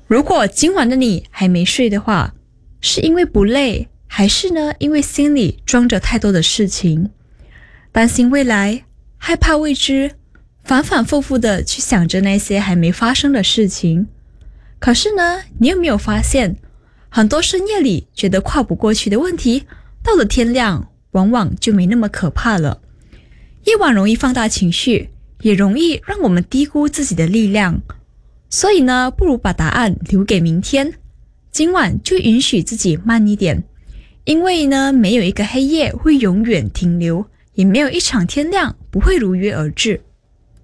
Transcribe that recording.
如果今晚的你还没睡的话，是因为不累，还是呢因为心里装着太多的事情，担心未来，害怕未知，反反复复的去想着那些还没发生的事情。可是呢，你有没有发现，很多深夜里觉得跨不过去的问题，到了天亮往往就没那么可怕了。夜晚容易放大情绪，也容易让我们低估自己的力量，所以呢，不如把答案留给明天。今晚就允许自己慢一点，因为呢，没有一个黑夜会永远停留，也没有一场天亮不会如约而至。